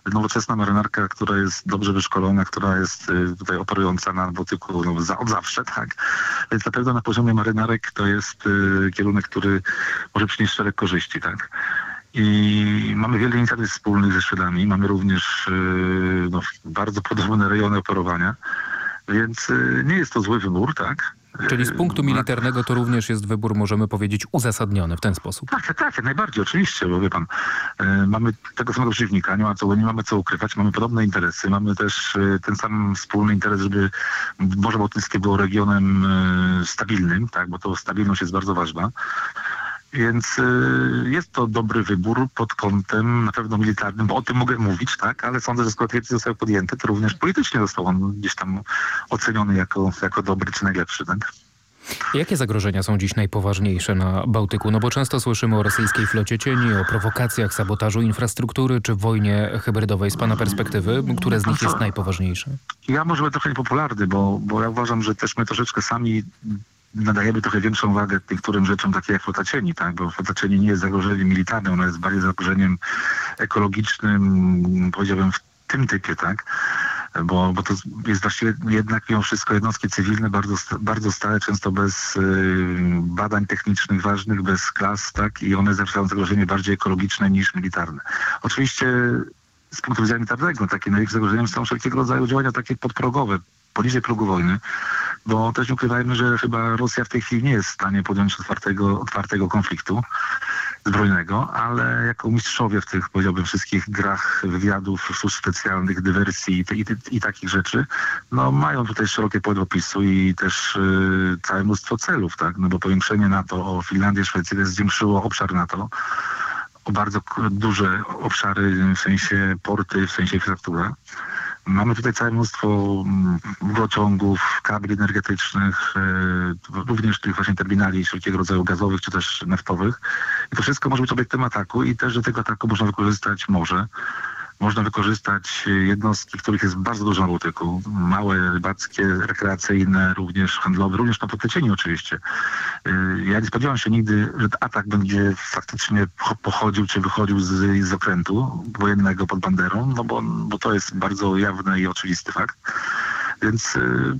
nowoczesna marynarka, która jest dobrze wyszkolona, która jest tutaj operująca na Bałtyku od zawsze, tak? Więc na pewno na poziomie marynarek to jest kierunek, który może przynieść szereg korzyści, tak? I mamy wiele inicjatyw wspólnych ze Szwedami. Mamy również bardzo podobne rejony operowania, więc nie jest to zły wybór, tak? Czyli z punktu militarnego to również jest wybór, możemy powiedzieć, uzasadniony w ten sposób. Tak, jak najbardziej, oczywiście, bo wie pan, mamy tego samego przeciwnika, nie mamy co ukrywać, mamy podobne interesy, mamy też ten sam wspólny interes, żeby Morze Bałtyckie było regionem stabilnym, tak, bo to stabilność jest bardzo ważna. Więc jest to dobry wybór pod kątem na pewno militarnym, bo o tym mogę mówić, tak, ale sądzę, że skoro decyzje zostały podjęte, to również politycznie został on gdzieś tam oceniony jako dobry czy najlepszy, tak. Jakie zagrożenia są dziś najpoważniejsze na Bałtyku? No bo często słyszymy o rosyjskiej flocie cieni, o prowokacjach, sabotażu infrastruktury czy wojnie hybrydowej. Z pana perspektywy, które z nich jest najpoważniejsze? Ja może będę trochę niepopularny, bo ja uważam, że też my troszeczkę sami nadajemy trochę większą wagę niektórym rzeczom, takie jak flota cieni, tak? Bo flota cieni nie jest zagrożeniem militarnym, ona jest bardziej zagrożeniem ekologicznym, powiedziałbym w tym typie, tak? Bo to jest właściwie jednak mimo wszystko jednostki cywilne, bardzo stare, często bez badań technicznych ważnych, bez klas, tak? I one zawierają zagrożenie bardziej ekologiczne niż militarne. Oczywiście z punktu widzenia militarnego takie największym zagrożeniem są wszelkiego rodzaju działania takie podprogowe, poniżej progu wojny, bo też nie ukrywajmy, że chyba Rosja w tej chwili nie jest w stanie podjąć otwartego konfliktu zbrojnego, ale jako mistrzowie w tych, powiedziałbym, wszystkich grach wywiadów, służb specjalnych, dywersji i takich rzeczy, no mają tutaj szerokie pole opisu i też całe mnóstwo celów, tak, no bo powiększenie NATO o Finlandię, Szwecję zwiększyło obszar NATO o bardzo duże obszary, w sensie porty, w sensie infrastruktura. Mamy tutaj całe mnóstwo rurociągów, kabli energetycznych, również tych właśnie terminali wszelkiego rodzaju gazowych czy też naftowych. I to wszystko może być obiektem ataku i też do tego ataku można wykorzystać morze. Można wykorzystać jednostki, których jest bardzo dużo na Bałtyku. Małe, rybackie, rekreacyjne, również handlowe, również na flotę cieni oczywiście. Ja nie spodziewam się nigdy, że atak będzie faktycznie pochodził czy wychodził z okrętu wojennego pod banderą, no bo to jest bardzo jawny i oczywisty fakt. Więc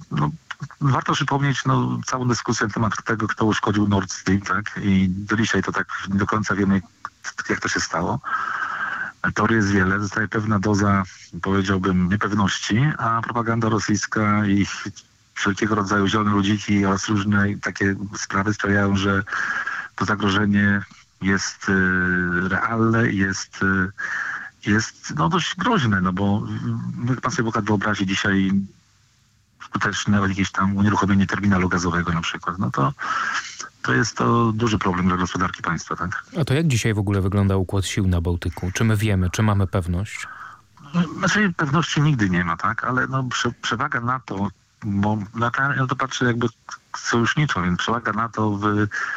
warto przypomnieć całą dyskusję na temat tego, kto uszkodził Nord Stream, tak? I do dzisiaj to tak nie do końca wiemy, jak to się stało. Teorii jest wiele, zostaje pewna doza, powiedziałbym, niepewności, a propaganda rosyjska i wszelkiego rodzaju zielone ludziki oraz różne takie sprawy sprawiają, że to zagrożenie jest realne, jest dość groźne, no bo jak pan sobie w ogóle wyobrazi dzisiaj skuteczne jakieś tam unieruchomienie terminalu gazowego na przykład, no to jest to duży problem dla gospodarki państwa, tak? A to jak dzisiaj w ogóle wygląda układ sił na Bałtyku? Czy my wiemy, czy mamy pewność? Znaczy pewności nigdy nie ma, tak? Ale przewaga NATO, bo ja to patrzę jakby sojuszniczo, więc przewaga NATO w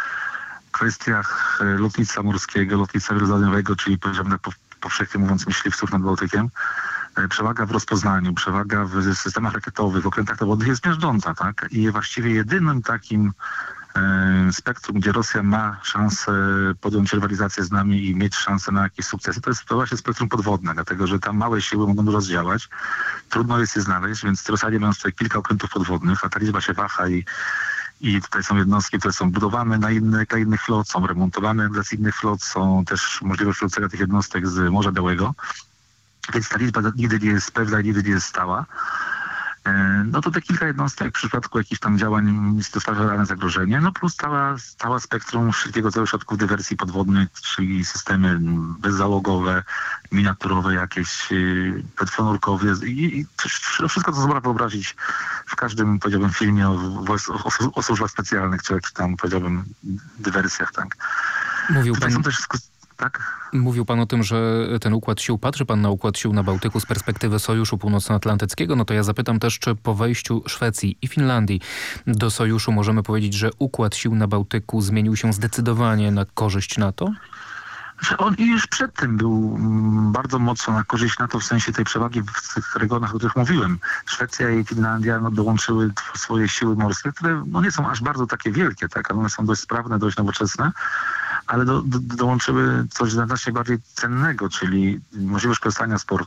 kwestiach lotnictwa morskiego, lotnictwa wielozadanowego, czyli powiedziałbym powszechnie mówiąc myśliwców nad Bałtykiem, przewaga w rozpoznaniu, przewaga w systemach rakietowych, w okrętach dowodnych jest miażdżąca, tak? I właściwie jedynym takim spektrum, gdzie Rosja ma szansę podjąć rywalizację z nami i mieć szansę na jakieś sukcesy, to jest właśnie spektrum podwodne, dlatego że tam małe siły mogą dużo zdziałać. Trudno jest je znaleźć, więc Rosjanie mają tutaj kilka okrętów podwodnych, a ta liczba się waha i tutaj są jednostki, które są budowane dla innych flot, są remontowane dla innych flot, są też możliwość wrócenia tych jednostek z Morza Białego, więc ta liczba nigdy nie jest pewna i nigdy nie jest stała. No to te kilka jednostek w przypadku jakichś tam działań stwarza realne zagrożenie, no plus cała spektrum wszystkiego rodzaju środków dywersji podwodnych, czyli systemy bezzałogowe, miniaturowe jakieś, petronurkowe i wszystko to można wyobrazić w każdym, powiedziałbym, filmie o służbach specjalnych, czy jakichś tam, powiedziałbym, dywersjach, tak. Tutaj są też tak? Mówił pan o tym, że ten układ sił, patrzy pan na układ sił na Bałtyku z perspektywy Sojuszu Północnoatlantyckiego, no to ja zapytam też, czy po wejściu Szwecji i Finlandii do Sojuszu możemy powiedzieć, że układ sił na Bałtyku zmienił się zdecydowanie na korzyść NATO? On już przedtem był bardzo mocno na korzyść NATO w sensie tej przewagi w tych regionach, o których mówiłem. Szwecja i Finlandia dołączyły swoje siły morskie, które nie są aż bardzo takie wielkie, tak? One są dość sprawne, dość nowoczesne, ale dołączyły coś znacznie bardziej cennego, czyli możliwość korzystania z